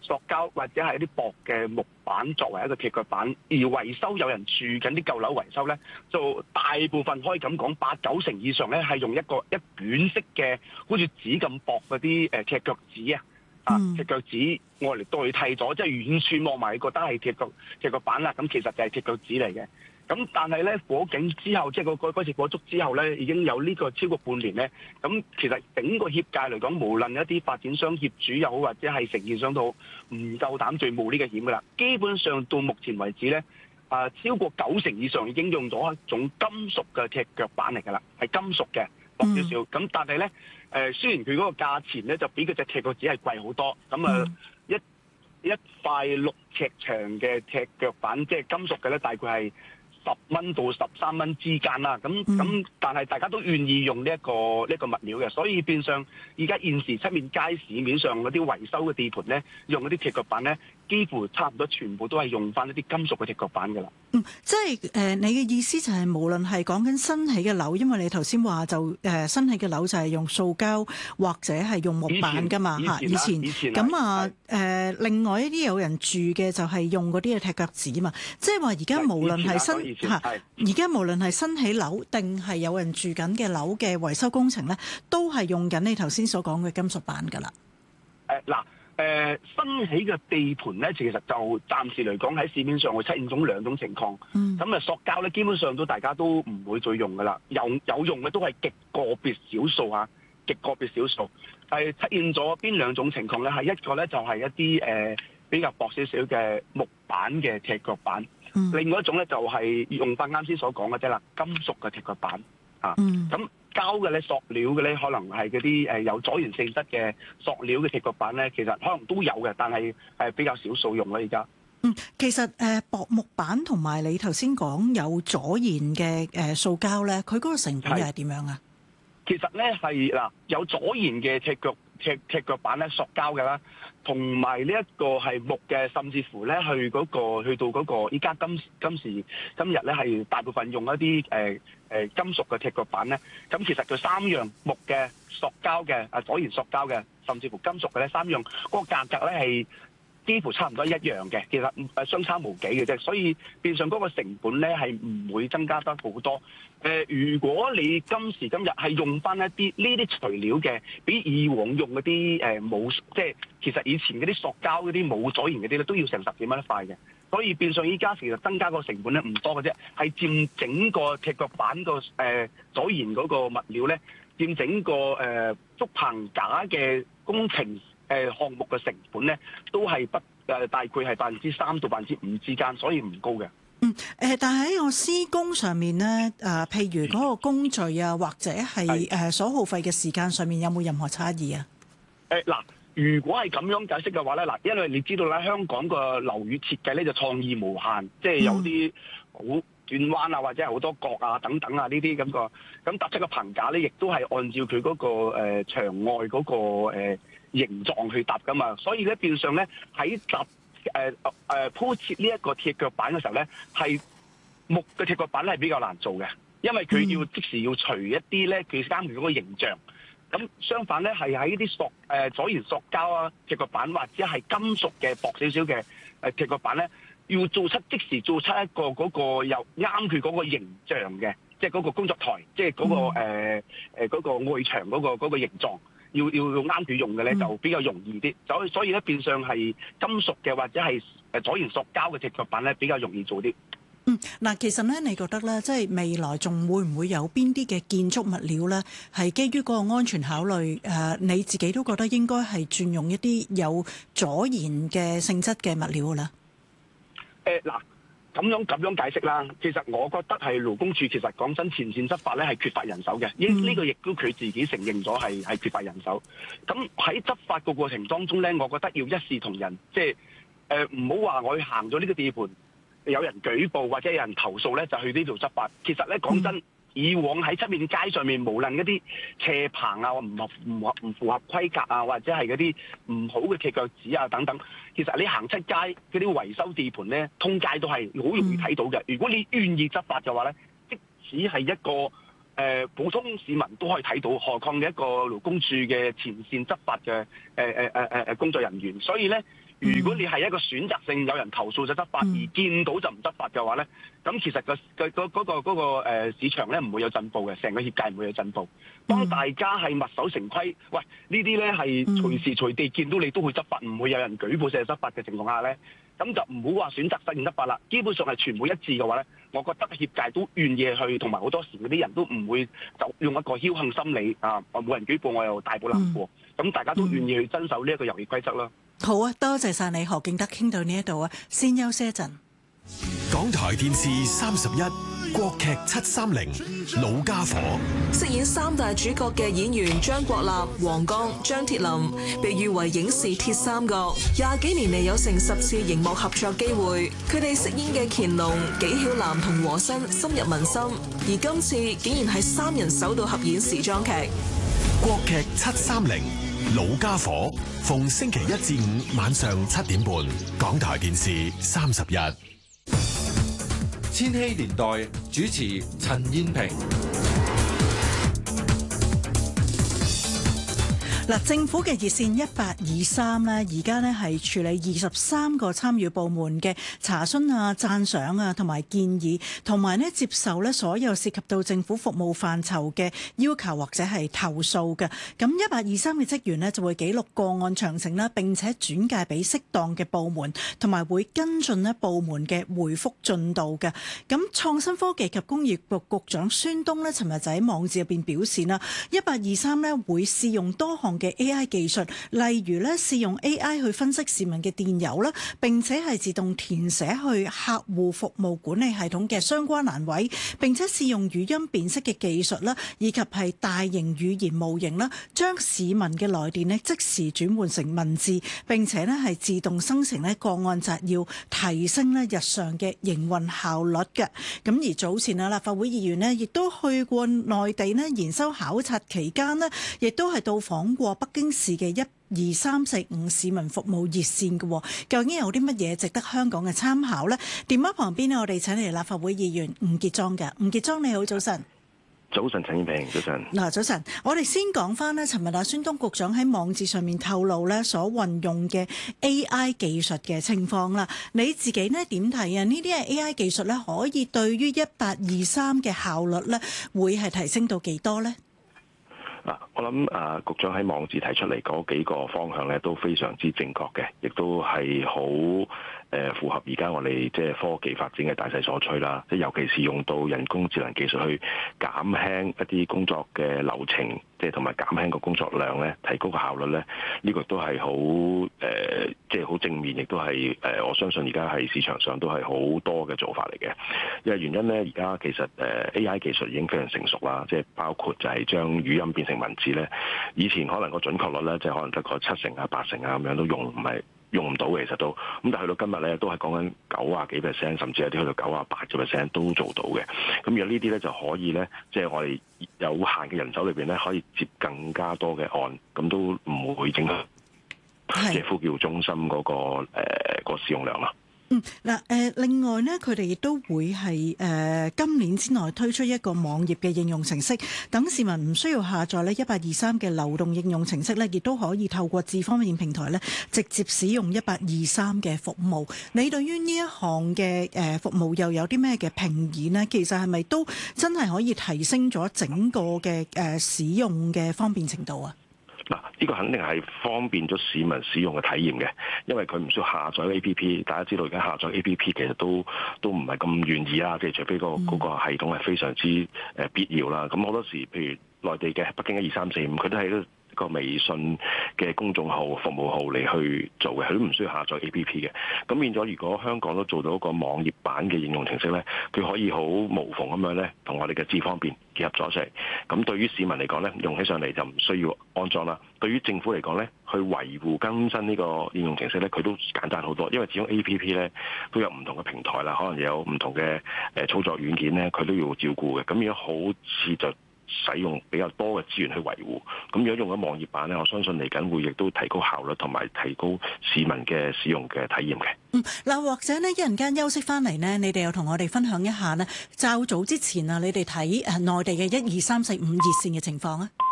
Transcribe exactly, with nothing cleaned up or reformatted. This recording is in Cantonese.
塑膠或者係一啲薄嘅木板作為一個鐵腳板，而維修有人住緊啲舊樓維修咧，就大部分可以咁講，八九成以上咧係用一個一卷式嘅，好似紙咁薄嗰啲誒鐵腳紙啊，啊鐵腳紙我嚟代替咗，即係遠處望埋覺得係鐵腳鐵腳板啦，咁其實就係鐵腳紙嚟嘅。咁但係咧火警之後，即係個嗰次火燭之後咧，已經有呢個超過半年咧。咁其實整個業界嚟講，無論一啲發展商、業主又好，或者係承建商都好，唔夠膽再冒呢個險噶啦。基本上到目前為止咧，啊超過九成以上已經用咗一種金屬嘅鐵腳板嚟噶啦，係金屬嘅薄少少。咁、嗯、但係咧，誒雖然佢嗰個價錢咧就比嗰隻鐵腳紙係貴好多。咁啊、嗯、一一塊六尺長嘅鐵腳板，即係金屬嘅咧，大概係十蚊到十三蚊之間啦，咁咁、嗯，但係大家都願意用呢、這、一個呢一、這個物料嘅，所以變相而家現時出面街市面上嗰啲維修嘅地盤咧，用嗰啲鐵腳板咧，幾乎差唔多全部都係用翻一啲金屬嘅鐵腳板噶啦。 嗯，即係誒、呃，你嘅意思就係、是、無論係講緊新起嘅樓，因為你頭先話就誒、呃、新起嘅樓就係用塑膠或者係用木板噶嘛嚇，以前以前咁啊誒、呃，另外一啲有人住嘅就係用嗰啲嘅鐵腳紙嘛，即係話而家無論係新嚇，而家無論係新起樓定係有人住緊嘅樓嘅維修工程咧，都係用緊你頭先所講嘅金屬板噶啦。 誒嗱。誒、呃、新起嘅地盤咧，其實就暫時嚟講喺市面上會出現咗兩種情況。咁、嗯、啊，塑膠咧基本上都大家都唔會再用噶啦，有有用嘅都係極個別少數嚇，極個別少數。係出現咗邊兩種情況咧？係一個咧就係、是、一啲誒、呃、比較薄少少嘅木板嘅鐵腳板，嗯、另外一種咧就係、是、用翻啱先所講嘅啫啦，金屬嘅鐵腳板啊。咁、嗯膠嘅咧、塑料嘅咧，可能係嗰啲誒有阻燃性質嘅塑料嘅鐵腳板咧，其實可能都有嘅，但係係比較少數用啦而家。 嗯，其實誒、呃、薄木板同埋你頭先講有阻燃嘅誒塑膠咧，佢嗰個成本又係點樣啊？ 其實咧係嗱，有阻燃嘅鐵腳鐵鐵腳板咧，塑膠嘅啦，同埋呢一個係木嘅，甚至乎咧去嗰、嗰個去到嗰、嗰個依家今今時今日咧係大部分用一啲誒誒金屬嘅鐵腳板咧。咁其實佢三樣木嘅、塑膠嘅、啊阻燃塑膠嘅，甚至乎金屬嘅咧，三樣嗰、嗰個價格咧係幾乎差唔多一樣嘅，其實誒相差無幾嘅啫，所以變相嗰個成本咧係唔會增加得好多。誒、呃，如果你今時今日係用翻一啲呢啲材料嘅，比以往用嗰啲誒冇，即係其實以前嗰啲塑膠嗰啲冇阻燃嗰啲咧，都要成十幾蚊一塊嘅。所以變相依家其實增加個成本咧唔多嘅啫，係佔整個鐵腳板個誒阻燃嗰個物料咧，佔整個誒竹棚架嘅工程誒項目嘅成本咧，都係不誒大概係百分之三到百分之五之間，所以唔高嘅。 嗯誒，但係喺個施工上面咧，誒、呃、譬如嗰個工序啊，或者係誒所耗費嘅時間上面，有冇任何差異啊？ 誒嗱、呃，如果係咁樣解釋嘅話咧，嗱，因為你知道咧，香港個樓宇設計咧就創意無限，即係有啲好轉彎啊，或者係好多角啊等等啊呢啲咁個，咁搭出個棚架咧，亦都係按照佢嗰、那個誒、呃、牆外嗰、那個誒。呃形狀去搭噶嘛，所以咧變相咧喺搭誒誒鋪設呢一個鐵腳板嘅時候咧，係木嘅鐵腳板咧係比較難做嘅，因為佢要即時要除一啲咧佢啱佢嗰個形象。咁相反咧係喺呢啲塑誒阻燃塑膠啊鐵腳板或者係金屬嘅薄少少嘅誒鐵腳板咧，要做出即時做出一個嗰個又啱佢嗰個形象嘅，即係嗰個工作台，即係嗰個誒誒嗰個外牆嗰個嗰個形狀。要要要啱佢用嘅咧，就比較容易啲。所以所以咧，變相係金屬嘅或者係誒阻燃塑膠嘅鐵腳板咧，比較容易做啲。 嗯，嗱，其實咧，你覺得咧，即係未來仲會唔會有邊啲嘅建築物料咧，係基於嗰個安全考慮，誒、呃，你自己都覺得應該係轉用一啲有阻燃嘅性質嘅物料嘅咧？ 誒嗱、呃。咁樣咁樣解釋啦，其實我覺得係勞工處其實講真前線執法咧係缺乏人手嘅，呢呢、嗯、個亦都佢自己承認咗係係缺乏人手。咁喺執法個過程當中咧，我覺得要一視同仁，即係誒唔好話我去行咗呢個地盤，有人舉報或者有人投訴咧就去呢度執法。其實咧講真。嗯以往喺出面街上面，無論一啲斜棚啊，唔合唔合唔符合規格啊，或者係嗰啲唔好嘅鐵腳趾啊等等，其實你行出街嗰啲維修地盤咧，通街都係好容易睇到嘅。如果你願意執法嘅話咧，即使係一個誒、呃、普通市民都可以睇到，何況嘅一個勞工處嘅前線執法嘅誒誒誒誒誒工作人員。所以咧， 如果你係一個選擇性有人投訴就執法，而見到就唔執法嘅話咧，咁其實個個嗰嗰個嗰個誒市場咧唔會有進步嘅，成個業界唔會有進步。當大家係墨守成規，喂呢啲咧係隨時隨地見到你都會執法，唔會有人舉報社執法嘅情況下咧，咁就唔好話選擇性執法啦。基本上係全部一致嘅話咧，我覺得業界都願意去，同埋好多時嗰啲人都唔會就用一個僥倖心理啊，我冇人舉報我又大步難過，咁、嗯、大家都願意去遵守呢一個遊戲規則啦。 好啊，多謝晒你何敬德，傾到呢一度啊，先休息一陣。 港台電視三十一，國劇七三零，老家伙。 飾演三大主角嘅演員張國立、黃剛、張鐵林，被譽為影視鐵三角，廿幾年嚟有成十次熒幕合作機會。佢哋飾演嘅乾隆、紀曉嵐同和珅深入民心，而今次竟然係三人首度合演時裝劇。 國劇七三零，老家伙，逢星期一至五晚上七點半，港台電視三十一。 千禧年代主持陳燕萍。 嗱，政府嘅熱線一八二三咧，而家咧係處理二十三個參與部門嘅查詢啊、讚賞啊，同埋建議，同埋咧接受咧所有涉及到政府服務範疇嘅要求或者係投訴嘅。咁一八二三嘅職員咧就會記錄個案詳情啦，並且轉介俾適當嘅部門，同埋會跟進咧部門嘅回覆進度嘅。咁創新科技及工業局局長孫東咧，尋日就喺網誌入邊表示啦，一八二三咧會試用多項嘅 A I 技術，例如咧試用 A I 去分析市民嘅電郵啦，並且係自動填寫去客戶服務管理系統嘅相關欄位，並且試用語音辨識嘅技術啦，以及係大型語言模型啦，將市民嘅來電咧即時轉換成文字，並且咧係自動生成咧個案摘要，提升咧日常嘅營運效率嘅。咁而早前啊，立法會議員咧亦都去過內地咧研修考察期間咧，亦都係到訪過北京市嘅一二三四五市民服務熱線嘅，究竟有啲乜嘢值得香港嘅參考呢？電話旁邊呢，我哋請嚟立法會議員吳傑莊嘅。吳傑莊你好，早晨。 早晨，陳燕萍，早晨。 嗱，早晨，我哋先講翻呢，尋日阿孫東局長喺網誌上面透露呢所運用嘅 A I 技術嘅情況啦。你自己呢點睇啊？呢啲係 A I 技術呢，可以對於一八二三嘅效率呢，會係提升到幾多呢？ 嗱，我諗啊，局長喺網誌提出嚟嗰幾個方向咧，都非常之正確嘅，亦都係好誒符合而家我哋即係科技發展嘅大勢所趨啦。即係尤其是用到人工智能技術去減輕一啲工作嘅流程，即係同埋減輕個工作量咧，提高個效率咧，呢個都係好誒，即係好正面，亦都係誒，我相信而家喺市場上都係好多嘅做法嚟嘅。因為原因咧，而家其實誒 A I 技術已經非常成熟啦，即係包括就係將語音變成文字咧，以前可能個準確率咧，即係可能得個七成啊、八成啊咁樣都用唔係用唔到嘅，其實都咁，但係去到今日咧，都係講緊九啊幾 percent， 甚至有啲去到九啊八嘅 percent 都做到嘅。咁而呢啲咧就可以咧，即係我哋有限嘅人手裏邊咧，可以接更加多嘅案，咁都唔會影響即係呼叫中心嗰個誒個使用量啦。 嗯，嗱，誒，另外呢，佢哋亦都會係誒、呃、今年之內推出一個網頁嘅應用程式，等市民唔需要下載呢一八二三嘅流動應用程式呢，亦都可以透過智方便平台呢直接使用一八二三嘅服務。你對於呢一項嘅誒服務又有啲咩嘅評議呢？其實係咪都真係可以提升咗整個嘅誒使用嘅方便程度啊？ 嗱，呢個肯定係方便咗市民使用嘅體驗嘅，因為佢唔需要下載 A P P。大家知道而家下載 A P P 其實都都唔係咁願意啦，即係除非個嗰個系統係非常之誒必要啦。咁好多時，譬如內地嘅北京一二三四五，佢都係個微信嘅公眾號服務號嚟去做嘅，佢都唔需要下載 A P P 嘅。咁變咗，如果香港都做到一個網頁版嘅應用程式咧，佢可以好無縫咁樣咧，同我哋嘅智方便結合咗一齊。咁對於市民嚟講咧，用起上嚟就唔需要安裝啦。對於政府嚟講咧，去維護更新呢個應用程式咧，佢都簡單好多。因為始終 A P P 咧都有唔同嘅平台啦，可能有唔同嘅誒操作軟件咧，佢都要照顧嘅。咁如果好似就使用比較多嘅資源去維護，咁如果用咗網頁版咧，我相信嚟緊會亦都提高效率同埋提高市民嘅使用嘅體驗嘅。 嗯，嗱，或者呢，一陣間休息翻嚟呢，你哋又同我哋分享一下呢，較早之前啊，你哋睇誒內地嘅一二三四五熱線嘅情況啊。